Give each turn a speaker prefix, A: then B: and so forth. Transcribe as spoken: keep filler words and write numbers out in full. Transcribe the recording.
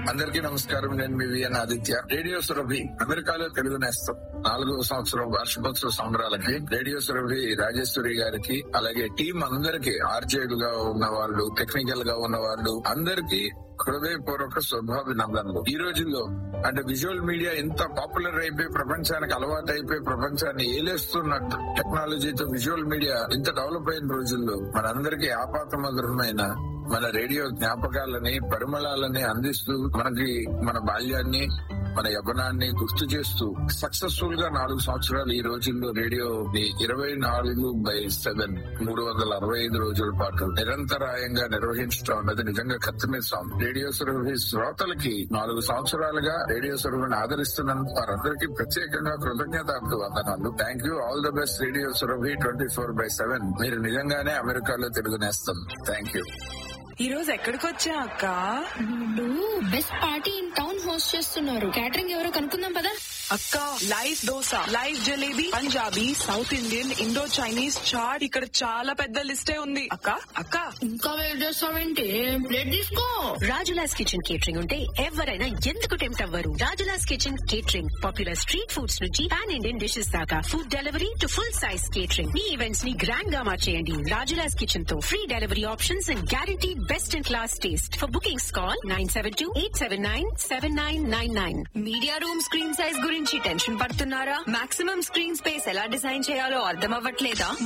A: అందరికీ నమస్కారం. నేను మీ విఎన్ ఆదిత్య. రేడియో సురభి అమెరికాలో తెలుగు నేస్తం నాలుగో సంవత్సరం వార్షికోత్సవ సంబరాలకి రేడియో సురభి రాజేశ్వరి గారికి, అలాగే టీం అందరికి, ఆర్జేలుగా ఉన్న వాళ్ళు, టెక్నికల్ గా ఉన్న వాళ్ళు అందరికీ హృదయపూర్వక శుభాభినందనలు. ఈ రోజుల్లో అంటే విజువల్ మీడియా ఎంత పాపులర్ అయిపోయి ప్రపంచానికి అలవాటు అయిపోయి ప్రపంచాన్ని ఏలేస్తున్న టెక్నాలజీతో విజువల్ మీడియా ఇంత డెవలప్ అయిన రోజుల్లో మనందరికీ ఆపాతమధురమైన మన రేడియో జ్ఞాపకాలని, పరిమళాలని అందిస్తూ మనకి మన బాల్యాన్ని, మన యవ్వనాన్ని గుర్తు చేస్తూ సక్సెస్ఫుల్ గా నాలుగు సంవత్సరాలు ఈ రోజుల్లో రేడియో ఇరవై నాలుగు బై సెవెన్ మూడు వందల అరవై ఐదు రోజుల పాటు నిరంతరాయంగా నిర్వహించడం అన్నది నిజంగా కత్తిమీస్తాం. రేడియో సురభి శ్రోతలకి నాలుగు సంవత్సరాలుగా రేడియో సురభిని ఆదరిస్తున్నందుకు వారందరికీ ప్రత్యేకంగా కృతజ్ఞతార్థ వందనాలు. Thank you. All the best radio Surabhi twenty four by seven. మీరు నిజంగానే అమెరికాలో తెలుగు నేస్తం. Thank you.
B: ఈ రోజు ఎక్కడికి వచ్చా అక్క?
C: వీళ్ళు best party in town host చేస్తున్నారు. క్యాటరింగ్ ఎవరో కనుక్కుందాం పదా.
B: అక్క, live dosa, live jalebi, Punjabi, south Indian, Indo Chinese, chat, ఇక్కడ చాలా పెద్ద లిస్టే ఉంది. అక్క అక్క
C: ఇంకా వెయిట్ చేస్తావేంటి? ప్లేట్ తీసుకో.
D: రాజులాస్ కిచెన్ కేటరింగ్ ఉంటే ఎవరైనా ఎందుకు టెంప్ట్ అవ్వరు? Rajula's kitchen catering popular street foods నుంచి పాన్ ఇండియన్ డిషెస్ దాకా, food delivery to full size catering. Me events ని గ్రాండ్ గా మార్చేయండి రాజులాస్ కిచెన్ తో. Free delivery options and guarantee best in class taste. For bookings call nine seven two eight seven nine seven nine nine nine. Media room screen size గురించి tension పడుతున్నారా? Maximum screen space ఎలా design చేయాలో అర్థం అవ్వట్లేదా?